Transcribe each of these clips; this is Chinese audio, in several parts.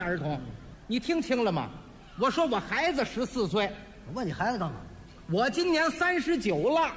儿童，你听清了吗？我说我孩子14岁， 我问你孩子干嘛？ 我今年39了。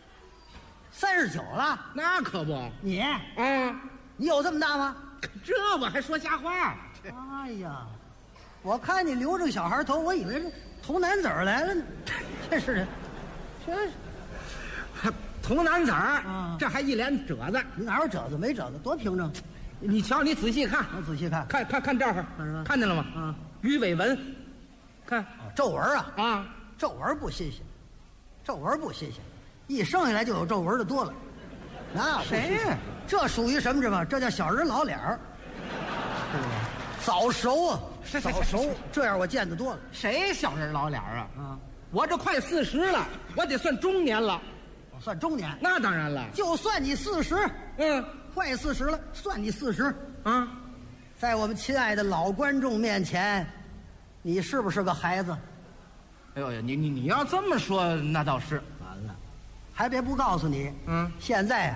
39了？ 那可不， 你啊， 你有这么大吗？ 这我还说瞎话？ 哎呀，我看你留着个小孩头，我以为是童男子来了呢。这是，这童男子儿， 啊这还一脸褶子。 你哪有褶子没褶子，多平整。 你瞧，你仔细看， 我仔细看， 看这儿， 看什么看见了吗？ 啊， 鱼尾纹，看皱纹啊， 啊， 皱纹不新鲜，皱纹不新鲜，一生下来就有皱纹的多了。那不新鲜谁呀？ 这属于什么？这吧，这叫小人老脸儿，是不是？早熟啊， 是早熟，这样我见得多了谁小人老脸儿啊？ 啊。 我这快40了，我得算中年了。 我算中年， 那当然了， 就算你40， 嗯快40了，算你40。 啊， 在我们亲爱的老观众面前，你是不是个孩子？ 哎呦呀，你要这么说，那倒是。 完了，还别不告诉你，现在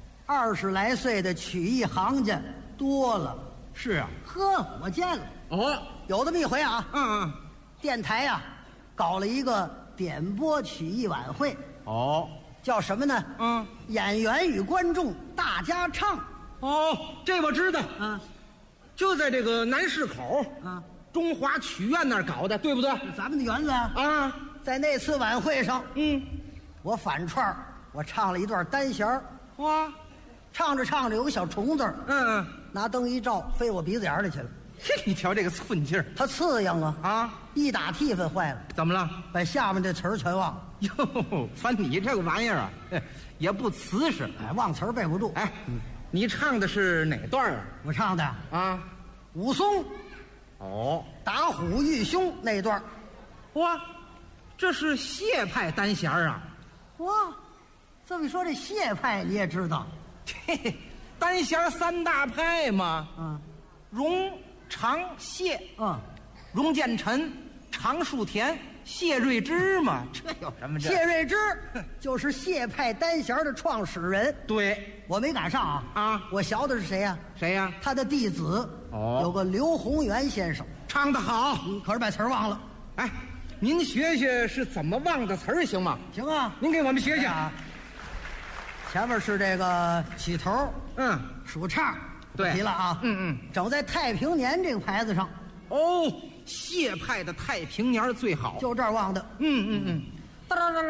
20来岁的曲艺行家多了。 是啊， 呵，我见了， 哦， 有这么一回啊， 嗯， 电台呀、搞了一个点播曲艺晚会， 哦， 叫什么呢？演员与观众大家唱。 哦，这我知道， 啊就在这个南市口啊， 中华曲院那儿搞的，对不对？ 咱们的园子啊， 啊， 在那次晚会上，我反串儿，我唱了一段单弦儿， 哇， 唱着唱着有个小虫子儿，拿灯一照，飞我鼻子眼儿里去了。 嘿，你瞧这个寸劲儿它刺痒啊， 啊！ 一打替分坏了， 怎么了？ 把下面这词儿全忘了。 哟，反正你这个玩意儿啊，也不瓷实。 哎，忘词儿背不住。 哎，你唱的是哪段啊？ 我唱的啊， 武松哦， 打虎遇凶那段儿。 哇，这是谢派单弦儿啊！ 哇，这么一说，这谢派你也知道？ 嘿嘿，单弦3大派嘛，荣、常、谢，荣建臣、常树田、谢瑞之嘛，这有什么这？ 谢瑞之就是谢派单弦的创始人。 对， 我没赶上啊！我学的是谁呀？ 谁呀？ 他的弟子有个刘宏元先生， 唱得好。 可是把词儿忘了。 哎，您学学是怎么忘的词儿行吗？ 行啊， 您给我们学学啊。前面是这个起头，数唱， 对， 不提了啊，整在太平年这个牌子上。 哦，谢派的太平年最好， 就这儿忘的。 哒哒哒。